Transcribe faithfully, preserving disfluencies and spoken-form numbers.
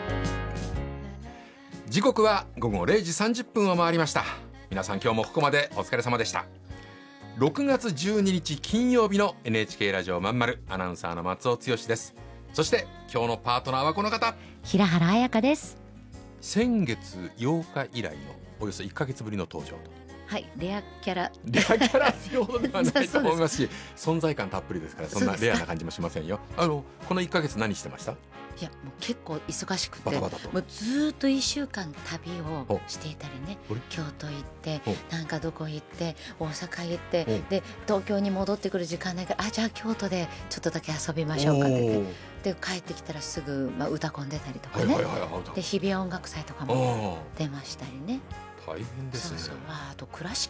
時刻は午後れいじさんじゅっぷんを回りました。皆さん今日もここまでお疲れ様でした。ろくがつじゅうににち金曜日の エヌエイチケー ラジオまんまる、アナウンサーの松尾剛です。そして今日のパートナーはこの方、 平原彩香です。 先月ようか以来のおよそいっかげつぶりの登場と。 はい、レアキャラレアキャラっていうほどではないと思いますし存在感たっぷりですから、そんなレアな感じもしませんよ。あのこのいっかげつ何してました？ いやもう結構忙しくて、 バタバタともうずっといっしゅうかん旅をしていたりね、 お京都行っておなんかどこ行って大阪行っておで東京に戻ってくる時間ないから、あじゃあ京都でちょっとだけ遊びましょうかって言ってで帰ってきたらすぐ、まあ、歌コン出たりとかね、 はいはいはいはい、 で日比谷音楽祭とかも出ましたりね。 大変ですね。 そうそう、あと倉敷